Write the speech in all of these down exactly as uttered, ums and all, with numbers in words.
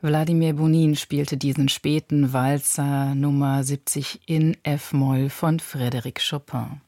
Wladimir Bonin spielte diesen späten Walzer Nummer siebzig in F-Moll von Frédéric Chopin.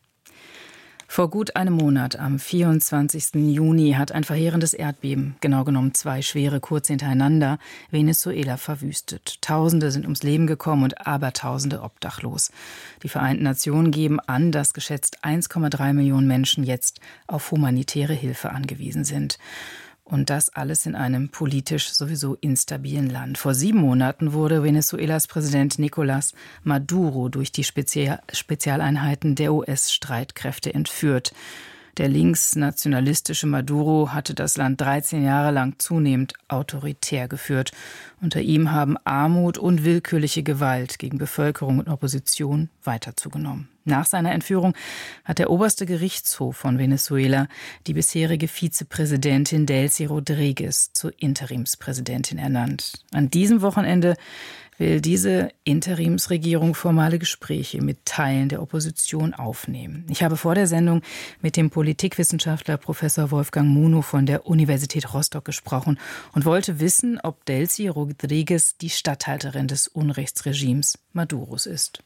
Vor gut einem Monat, am vierundzwanzigsten Juni, hat ein verheerendes Erdbeben, genau genommen zwei schwere kurz hintereinander, Venezuela verwüstet. Tausende sind ums Leben gekommen und Abertausende obdachlos. Die Vereinten Nationen geben an, dass geschätzt eins Komma drei Millionen Menschen jetzt auf humanitäre Hilfe angewiesen sind. Und das alles in einem politisch sowieso instabilen Land. Vor sieben Monaten wurde Venezuelas Präsident Nicolás Maduro durch die Spezial- Spezialeinheiten der U S-Streitkräfte entführt. Der linksnationalistische Maduro hatte das Land dreizehn Jahre lang zunehmend autoritär geführt. Unter ihm haben Armut und willkürliche Gewalt gegen Bevölkerung und Opposition weiter zugenommen. Nach seiner Entführung hat der oberste Gerichtshof von Venezuela die bisherige Vizepräsidentin Delcy Rodríguez zur Interimspräsidentin ernannt. An diesem Wochenende will diese Interimsregierung formale Gespräche mit Teilen der Opposition aufnehmen. Ich habe vor der Sendung mit dem Politikwissenschaftler Professor Wolfgang Munow von der Universität Rostock gesprochen und wollte wissen, ob Delcy Rodríguez die Statthalterin des Unrechtsregimes Maduros ist.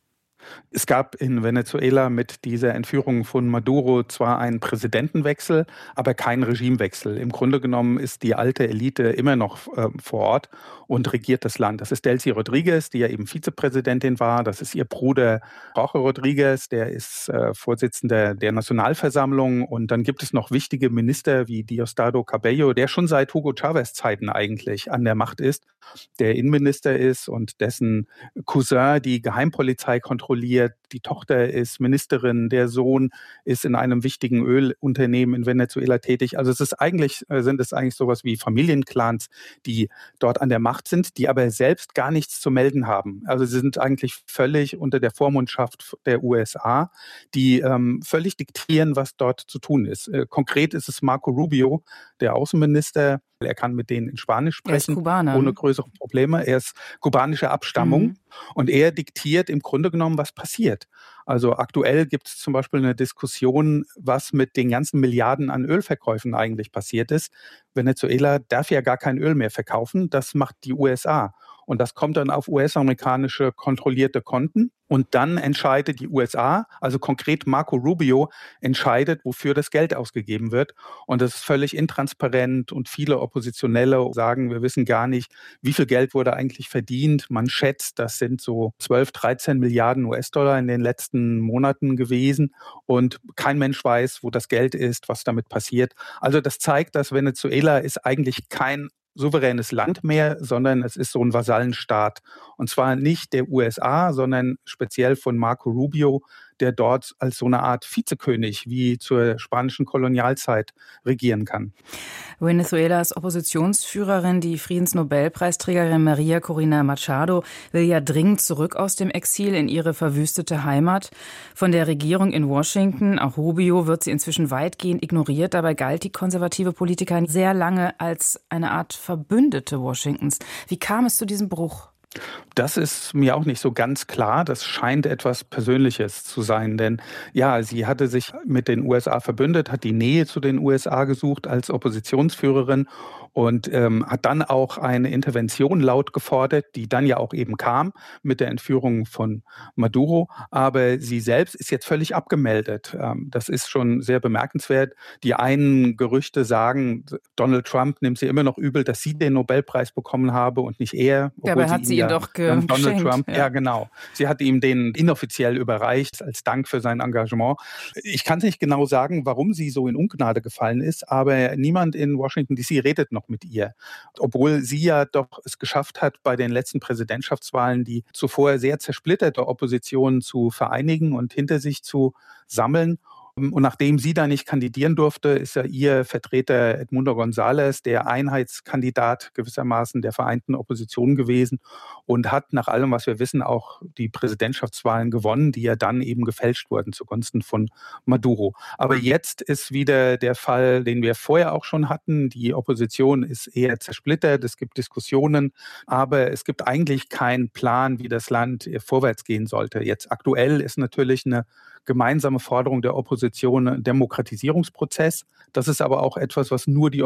Es gab in Venezuela mit dieser Entführung von Maduro zwar einen Präsidentenwechsel, aber keinen Regimewechsel. Im Grunde genommen ist die alte Elite immer noch äh, vor Ort und regiert das Land. Das ist Delcy Rodríguez, die ja eben Vizepräsidentin war. Das ist ihr Bruder Jorge Rodríguez, der ist äh, Vorsitzender der Nationalversammlung. Und dann gibt es noch wichtige Minister wie Diosdado Cabello, der schon seit Hugo Chávez Zeiten eigentlich an der Macht ist, der Innenminister ist und dessen Cousin die Geheimpolizei kontrolliert. Die Tochter ist Ministerin, der Sohn ist in einem wichtigen Ölunternehmen in Venezuela tätig. Also es ist eigentlich, sind es eigentlich sowas wie Familienclans, die dort an der Macht sind, die aber selbst gar nichts zu melden haben. Also sie sind eigentlich völlig unter der Vormundschaft der U S A, die ähm, völlig diktieren, was dort zu tun ist. Äh, konkret ist es Marco Rubio, der Außenminister. Er kann mit denen in Spanisch sprechen, ohne größere Probleme. Er ist kubanischer Abstammung mhm. und er diktiert im Grunde genommen, was passiert. Also aktuell gibt es zum Beispiel eine Diskussion, was mit den ganzen Milliarden an Ölverkäufen eigentlich passiert ist. Venezuela darf ja gar kein Öl mehr verkaufen, das macht die U S A. Und das kommt dann auf U S-amerikanische kontrollierte Konten. Und dann entscheidet die U S A, also konkret Marco Rubio, entscheidet, wofür das Geld ausgegeben wird. Und das ist völlig intransparent. Und viele Oppositionelle sagen, wir wissen gar nicht, wie viel Geld wurde eigentlich verdient. Man schätzt, das sind so zwölf, dreizehn Milliarden U S-Dollar in den letzten Monaten gewesen. Und kein Mensch weiß, wo das Geld ist, was damit passiert. Also das zeigt, dass Venezuela ist eigentlich kein souveränes Land mehr, sondern es ist so ein Vasallenstaat. Und zwar nicht der U S A, sondern speziell von Marco Rubio, der dort als so eine Art Vizekönig wie zur spanischen Kolonialzeit regieren kann. Venezuelas Oppositionsführerin, die Friedensnobelpreisträgerin Maria Corina Machado, will ja dringend zurück aus dem Exil in ihre verwüstete Heimat. Von der Regierung in Washington, auch Rubio, wird sie inzwischen weitgehend ignoriert. Dabei galt die konservative Politikerin sehr lange als eine Art Verbündete Washingtons. Wie kam es zu diesem Bruch? Das ist mir auch nicht so ganz klar. Das scheint etwas Persönliches zu sein. Denn ja, sie hatte sich mit den U S A verbündet, hat die Nähe zu den U S A gesucht als Oppositionsführerin und ähm, hat dann auch eine Intervention laut gefordert, die dann ja auch eben kam mit der Entführung von Maduro. Aber sie selbst ist jetzt völlig abgemeldet. Ähm, das ist schon sehr bemerkenswert. Die einen Gerüchte sagen, Donald Trump nimmt sie immer noch übel, dass sie den Nobelpreis bekommen habe und nicht er. Dabei hat sie ihn doch geschenkt. Donald Trump, ja. ja genau. Sie hat ihm den inoffiziell überreicht als Dank für sein Engagement. Ich kann nicht genau sagen, warum sie so in Ungnade gefallen ist, aber niemand in Washington D C redet noch mit ihr. Obwohl sie ja doch es geschafft hat, bei den letzten Präsidentschaftswahlen die zuvor sehr zersplitterte Opposition zu vereinigen und hinter sich zu sammeln. Und nachdem sie da nicht kandidieren durfte, ist ja ihr Vertreter Edmundo González der Einheitskandidat gewissermaßen der vereinten Opposition gewesen und hat nach allem, was wir wissen, auch die Präsidentschaftswahlen gewonnen, die ja dann eben gefälscht wurden zugunsten von Maduro. Aber jetzt ist wieder der Fall, den wir vorher auch schon hatten. Die Opposition ist eher zersplittert, es gibt Diskussionen, aber es gibt eigentlich keinen Plan, wie das Land vorwärts gehen sollte. Jetzt aktuell ist natürlich eine gemeinsame Forderung der Opposition ein Demokratisierungsprozess. Das ist aber auch etwas, was nur die